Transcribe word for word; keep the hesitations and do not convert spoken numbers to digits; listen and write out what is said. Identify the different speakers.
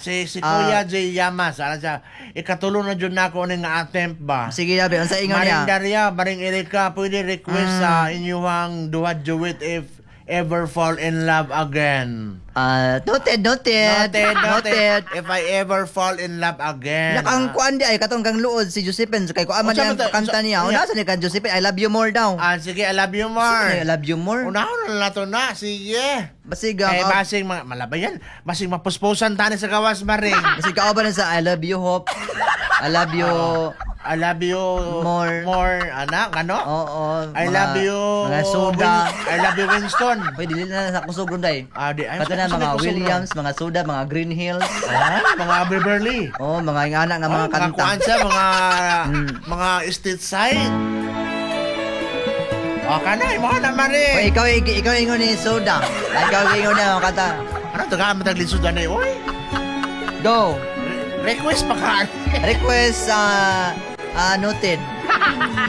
Speaker 1: si si
Speaker 2: Ah.
Speaker 1: Kuya J Yamas, ana siya. Ikatulo na jud nako ning attempt ba.
Speaker 2: Sige labi, unsa ingon
Speaker 1: Maring
Speaker 2: niya?
Speaker 1: Daria, Maring Erika, pwede request
Speaker 2: Mm.
Speaker 1: sa inyong duha duet if ever fall in love again.
Speaker 2: Ah, noted, noted.
Speaker 1: Noted, noted. If I ever fall in love again.
Speaker 2: Nakang kuan di ay katong kang luod si Josephine kay ko aman
Speaker 1: Unsa
Speaker 2: niya
Speaker 1: man ta-
Speaker 2: kanta
Speaker 1: unsa-
Speaker 2: niya.
Speaker 1: unya-
Speaker 2: Una sa ni kan Josephine, I love you more daw.
Speaker 1: Ah, sige, I love you more.
Speaker 2: Sige, I love you more.
Speaker 1: Unahon na nato na, sige.
Speaker 2: Basig
Speaker 1: Eh,
Speaker 2: ka.
Speaker 1: basing, ma- malabayan. Basing mapuspusan tani sa gawas, Maring.
Speaker 2: Basig ka ba na sa I love you Hope. I love you.
Speaker 1: I love you
Speaker 2: More.
Speaker 1: more, anak, ano?
Speaker 2: Oo.
Speaker 1: I
Speaker 2: mga-
Speaker 1: love you.
Speaker 2: Mga soda.
Speaker 1: Win- I love you, Winston.
Speaker 2: Hoy, dili na sa kusog ron day.
Speaker 1: Ah, di, ay,
Speaker 2: Kato na
Speaker 1: saan
Speaker 2: mga
Speaker 1: may kusog
Speaker 2: Williams, mga soda, mga Green Hills.
Speaker 1: ron? Ah, mga Beverly.
Speaker 2: Oh, mga ingana nga mga
Speaker 1: Oh,
Speaker 2: kanta.
Speaker 1: kuhaan siya, mga,
Speaker 2: Mm.
Speaker 1: mga estate side. O, kana, imo na, Mari.
Speaker 2: Hoy, ikaw ikaw ingon ni soda. Ikaw ingon na mga kanta.
Speaker 1: Ano, taga, matagli sudan eh. Uy,
Speaker 2: Go.
Speaker 1: re- request pa ka.
Speaker 2: Request uh, uh, noted.